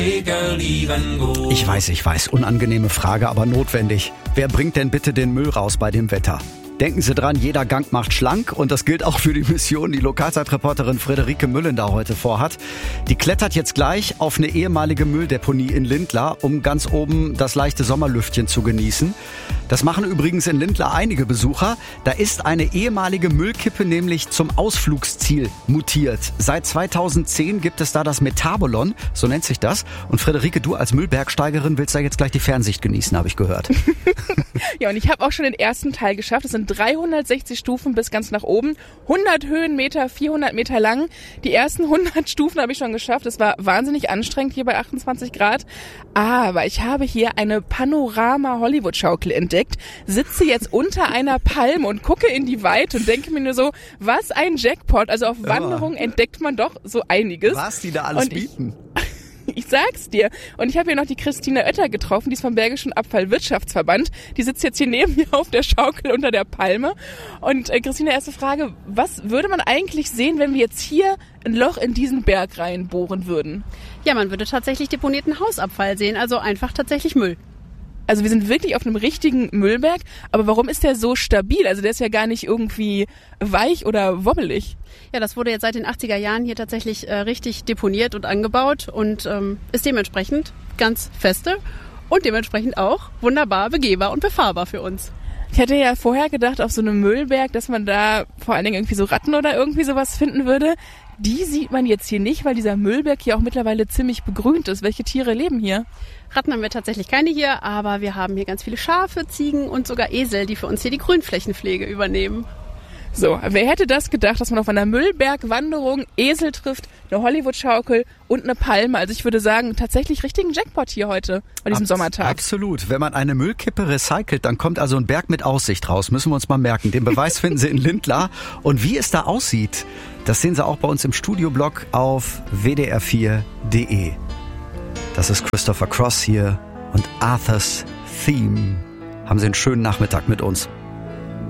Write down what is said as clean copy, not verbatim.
Ich weiß, unangenehme Frage, aber notwendig. Wer bringt denn bitte den Müll raus bei dem Wetter? Denken Sie dran, jeder Gang macht schlank und das gilt auch für die Mission, die Lokalzeitreporterin Friederike Müllender heute vorhat. Die klettert jetzt gleich auf eine ehemalige Mülldeponie in Lindlar, um ganz oben das leichte Sommerlüftchen zu genießen. Das machen übrigens in Lindlar einige Besucher. Da ist eine ehemalige Müllkippe nämlich zum Ausflugsziel mutiert. Seit 2010 gibt es da das Metabolon, so nennt sich das. Und Friederike, du als Müllbergsteigerin willst da jetzt gleich die Fernsicht genießen, habe ich gehört. Ja, und ich habe auch schon den ersten Teil geschafft. Es sind 360 Stufen bis ganz nach oben, 100 Höhenmeter, 400 Meter lang. Die ersten 100 Stufen habe ich schon geschafft. Es war wahnsinnig anstrengend hier bei 28 Grad. Aber ich habe hier eine Panorama-Hollywood-Schaukel entdeckt, sitze jetzt unter einer Palme und gucke in die Weite und denke mir nur so, was ein Jackpot. Also auf Wanderung entdeckt man doch so einiges. Was die da alles bieten. Ich sag's dir. Und ich habe hier noch die Christina Oetter getroffen, die ist vom Bergischen Abfallwirtschaftsverband. Die sitzt jetzt hier neben mir auf der Schaukel unter der Palme. Und Christina, erste Frage, was würde man eigentlich sehen, wenn wir jetzt hier ein Loch in diesen Berg reinbohren würden? Ja, man würde tatsächlich deponierten Hausabfall sehen, also einfach tatsächlich Müll. Also wir sind wirklich auf einem richtigen Müllberg, aber warum ist der so stabil? Also der ist ja gar nicht irgendwie weich oder wobbelig. Ja, das wurde jetzt seit den 80er Jahren hier tatsächlich richtig deponiert und angebaut und ist dementsprechend ganz feste und dementsprechend auch wunderbar begehbar und befahrbar für uns. Ich hätte ja vorher gedacht, auf so einem Müllberg, dass man da vor allen Dingen irgendwie so Ratten oder irgendwie sowas finden würde. Die sieht man jetzt hier nicht, weil dieser Müllberg hier auch mittlerweile ziemlich begrünt ist. Welche Tiere leben hier? Ratten haben wir tatsächlich keine hier, aber wir haben hier ganz viele Schafe, Ziegen und sogar Esel, die für uns hier die Grünflächenpflege übernehmen. So, wer hätte das gedacht, dass man auf einer Müllbergwanderung Esel trifft, eine Hollywood-Schaukel und eine Palme? Also ich würde sagen, tatsächlich richtigen Jackpot hier heute bei diesem Sommertag. Absolut. Wenn man eine Müllkippe recycelt, dann kommt also ein Berg mit Aussicht raus. Müssen wir uns mal merken. Den Beweis finden Sie in Lindlar. Und wie es da aussieht, das sehen Sie auch bei uns im Studioblog auf wdr4.de. Das ist Christopher Cross hier und Arthur's Theme. Haben Sie einen schönen Nachmittag mit uns.